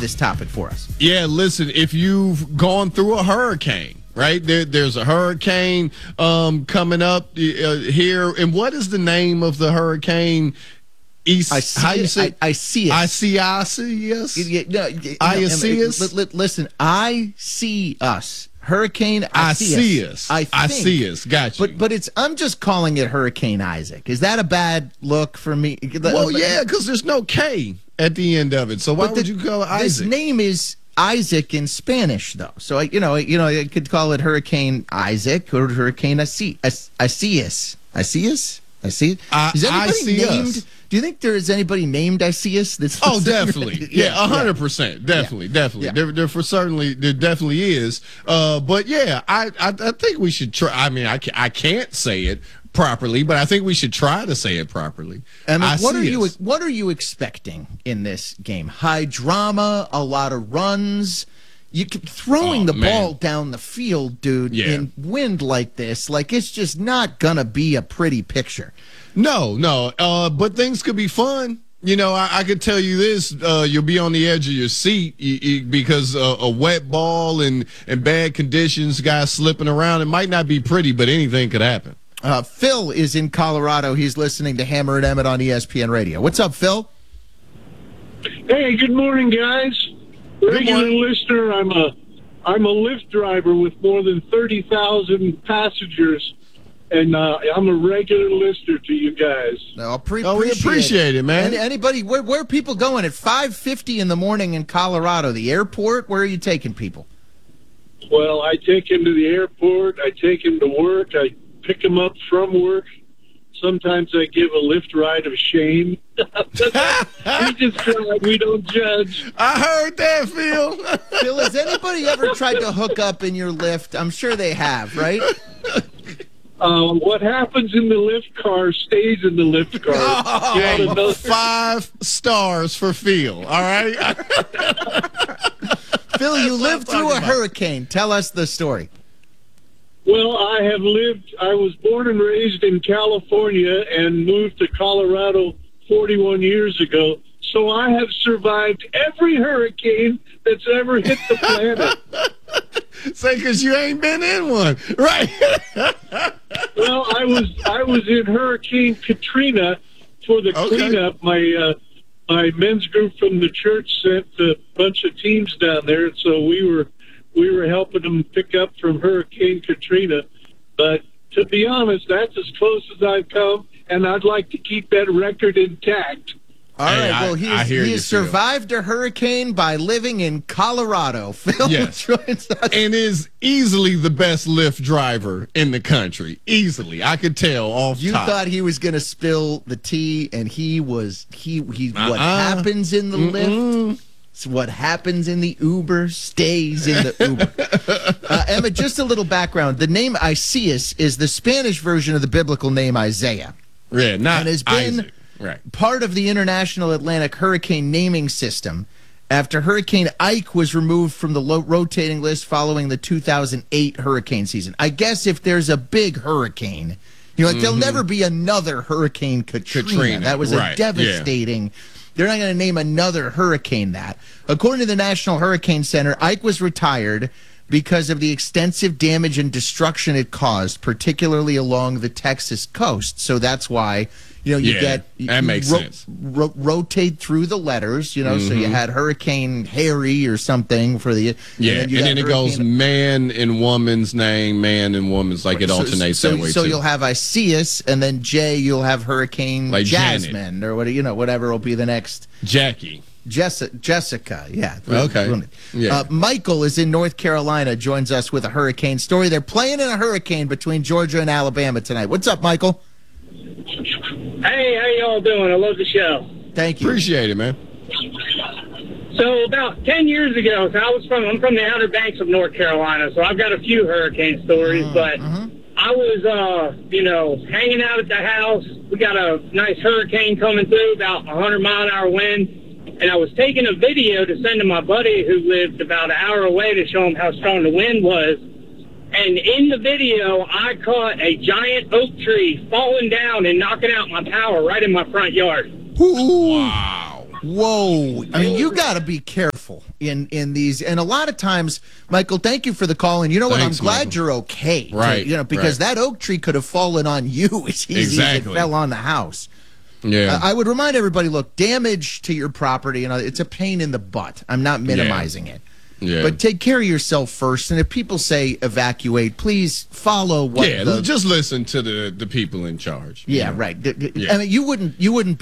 this topic for us. Yeah, listen, if you've gone through a hurricane, right? There's a hurricane coming up here. And what is the name of the hurricane? Isaias. Listen, I see us. Hurricane Isaias. Isaias. Gotcha. But I'm just calling it Hurricane Isaac. Is that a bad look for me? Well, yeah, because there's no K at the end of it. So why would you call it Isaac? His name is Isaac in Spanish, though. So I could call it Hurricane Isaac or Hurricane Isaias. Isaias. Is anybody named? Do you think there is anybody named Isaias? Definitely. Yeah, 100%. Definitely. Yeah. There definitely is. But yeah, I think we should try. I mean, I can't say it properly, but I think we should try to say it properly. What are you expecting in this game? High drama, a lot of runs. You keep throwing the ball down the field, dude, in wind like this. Like, it's just not going to be a pretty picture. No. But things could be fun. You know, I could tell you this. You'll be on the edge of your seat because a wet ball and bad conditions, guys slipping around. It might not be pretty, but anything could happen. Phil is in Colorado. He's listening to Hammer and Emmett on ESPN Radio. What's up, Phil? Hey, good morning, guys. Regular listener. I'm a Lyft driver with more than 30,000 passengers, and I'm a regular listener to you guys. We appreciate it, man. Anybody? Where are people going at 5:50 in the morning in Colorado? The airport? Where are you taking people? Well, I take them to the airport. I take them to work. I pick them up from work. Sometimes I give a Lyft ride of shame. We just drive. We don't judge. I heard that, Phil. Phil, has anybody ever tried to hook up in your Lyft? I'm sure they have, right? What happens in the Lyft car stays in the Lyft car. 5 stars for Phil, all right? Phil, you lived through a hurricane. Tell us the story. Well, I was born and raised in California and moved to Colorado 41 years ago. So I have survived every hurricane that's ever hit the planet. Say, because you ain't been in one, right? Well, I was in Hurricane Katrina for the cleanup. My men's group from the church sent a bunch of teams down there, so we were helping them pick up from Hurricane Katrina. But to be honest, that's as close as I've come, and I'd like to keep that record intact. All right, well, he has survived a hurricane by living in Colorado. Phil joins us. And is easily the best Lyft driver in the country. Easily. I could tell off top. You thought he was going to spill the tea, and he what happens in the Lyft, so what happens in the Uber stays in the Uber. Emma, just a little background. The name Isaias is the Spanish version of the biblical name Isaiah. Yeah, not and has been Isaac. Right. Part of the International Atlantic Hurricane Naming System after Hurricane Ike was removed from the rotating list following the 2008 hurricane season. I guess if there's a big hurricane, there'll never be another Hurricane Katrina. That was a devastating... Yeah. They're not going to name another hurricane that. According to the National Hurricane Center, Ike was retired because of the extensive damage and destruction it caused, particularly along the Texas coast. So that's why... that makes sense. Rotate through the letters, so you had Hurricane Harry or something for the... and then it goes man and woman's name, man and woman's, like it alternates that way, So too. you'll have Isaias, and then J, you'll have Hurricane like Jasmine, Janet. or whatever will be the next... Jackie. Jessica, yeah. Okay. Yeah. Michael is in North Carolina, joins us with a hurricane story. They're playing in a hurricane between Georgia and Alabama tonight. What's up, Michael? Hey, how y'all doing? I love the show. Thank you. Appreciate it, man. So about 10 years ago, I'm from the Outer Banks of North Carolina, so I've got a few hurricane stories, but I was, hanging out at the house. We got a nice hurricane coming through, about 100-mile-an-hour wind, and I was taking a video to send to my buddy who lived about an hour away to show him how strong the wind was. And in the video, I caught a giant oak tree falling down and knocking out my power right in my front yard. Wow. Whoa. I mean, you got to be careful in these. And a lot of times, Michael, thank you for the call. And you know what? Thanks, I'm glad Michael. you're okay. Right. Because that oak tree could have fallen on you as easy as it fell on the house. Yeah. I would remind everybody, look, damage to your property, it's a pain in the butt. I'm not minimizing it. Yeah. But take care of yourself first. And if people say evacuate, please follow what just listen to the people in charge. Yeah, right. Yeah. I mean, you wouldn't